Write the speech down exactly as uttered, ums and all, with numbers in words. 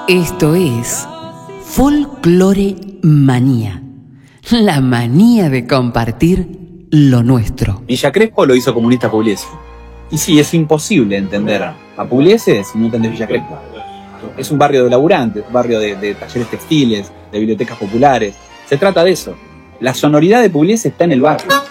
Esto es Folclore Manía, la manía de compartir lo nuestro. Villa Crespo lo hizo Comunista Pugliese. Y sí, es imposible entender a Pugliese si no entendés Villa Crespo. Es un barrio de laburantes, un barrio de, de talleres textiles, de bibliotecas populares. Se trata de eso. La sonoridad de Pugliese está en el barrio.